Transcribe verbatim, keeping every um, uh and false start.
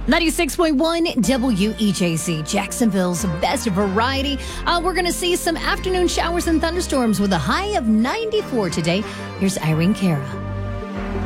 ninety-six point one W E J C, Jacksonville's best variety. Uh, we're going to see some afternoon showers and thunderstorms with a high of ninety-four today. Here's Irene Cara.